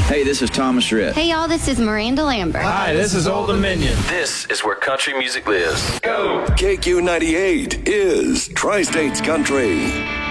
Hey, this is Thomas Rhett. Hey, y'all, this is Miranda Lambert. Hi, this is Old Dominion. This is where country music lives. Go! KQ98 is Tri-States Country.